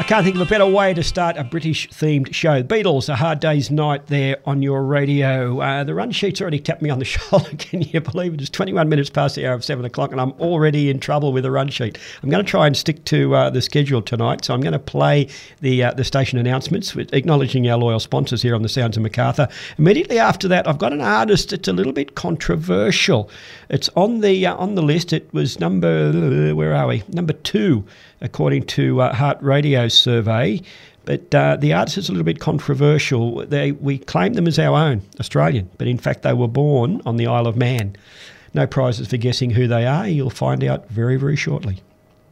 I can't think of a better way to start a British-themed show. Beatles, A Hard Day's Night there on your radio. The run sheet's already tapped me on the shoulder. Can you believe it? It's 21 minutes past the hour of 7 o'clock and I'm already in trouble with the run sheet. I'm going to try and stick to the schedule tonight, so I'm going to play the station announcements, with acknowledging our loyal sponsors here on the Sounds of Macarthur. Immediately after that, I've got an artist that's a little bit controversial. It's on the list. It was number 2, according to Heart Radio's survey. But the artist is a little bit controversial. We claim them as our own, Australian, but in fact they were born on the Isle of Man. No prizes for guessing who they are. You'll find out very, very shortly.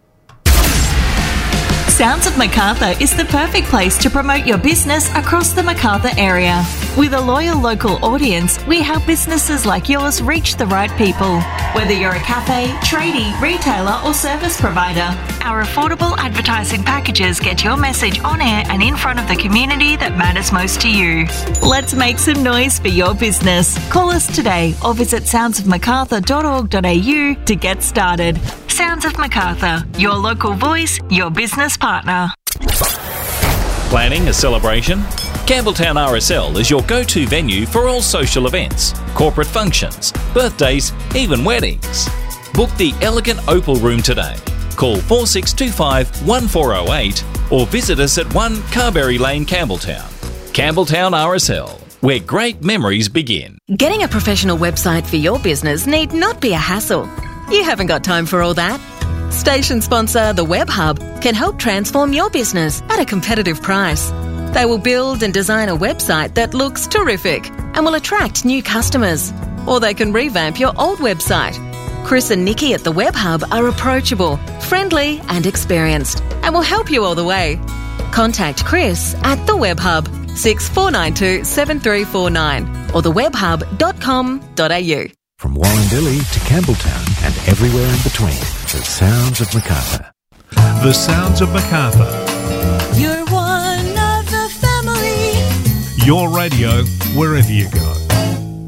Sounds of Macarthur is the perfect place to promote your business across the Macarthur area. With a loyal local audience, we help businesses like yours reach the right people. Whether you're a cafe, tradie, retailer or service provider, our affordable advertising packages get your message on air and in front of the community that matters most to you. Let's make some noise for your business. Call us today or visit soundsofmacarthur.org.au to get started. Sounds of Macarthur, your local voice, your business partner. Planning a celebration? Campbelltown RSL is your go-to venue for all social events, corporate functions, birthdays, even weddings. Book the elegant Opal Room today. Call 4625 1408 or visit us at 1 Carberry Lane, Campbelltown. Campbelltown RSL, where great memories begin. Getting a professional website for your business need not be a hassle. You haven't got time for all that. Station sponsor The Web Hub can help transform your business at a competitive price. They will build and design a website that looks terrific and will attract new customers. Or they can revamp your old website. Chris and Nikki at The Web Hub are approachable, friendly and experienced and will help you all the way. Contact Chris at The Web Hub, 6492 7349 or thewebhub.com.au. From Warrendilly to Campbelltown and everywhere in between, the Sounds of Macarthur. The Sounds of Macarthur. You're one of the family. Your radio, wherever you go.